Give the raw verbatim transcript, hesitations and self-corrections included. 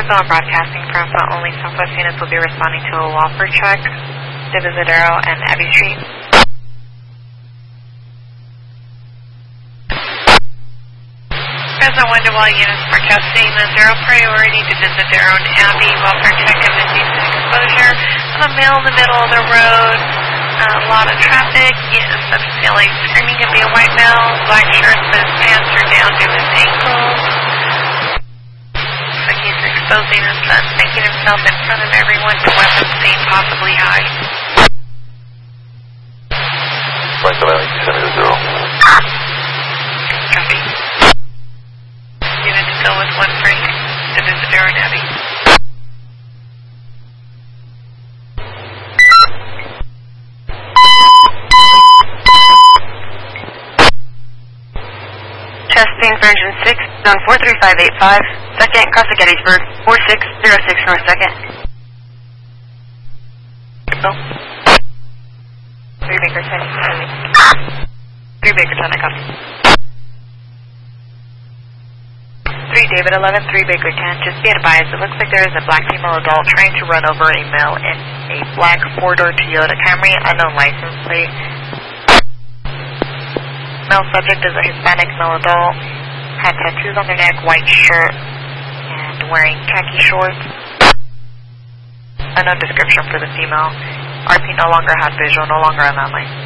Southbound broadcasting from uh, only Southwest units will be responding to a Walford check, Divisadero and Abbey Street. Present one to all units forecasting the zero priority Divisadero and Abbey, Walford check of indecent exposure. A male in the middle of the road, a lot of traffic, yes, substantially screaming to be a white male, black shirt, but his pants are down to his ankles. Looks like he's exposing himself, making himself in front of everyone to weapons seen possibly high. Right, so you send me to zero. Copy. Unit to go with one break, Divisadero and Abbey. Testing for engine six, zone four three five eight five, second, cross the Gettysburg, four six zero six north second. Bill? three Baker ten, three Baker ten, I copy. three David eleven, three Baker ten, just be advised, it looks like there is a black female adult trying to run over a male in a black four-door Toyota Camry, unknown license plate. Male subject is a Hispanic male adult, had tattoos on their neck, white shirt, and wearing khaki shorts. Unknown description for the female. R P no longer had visual, no longer on that line.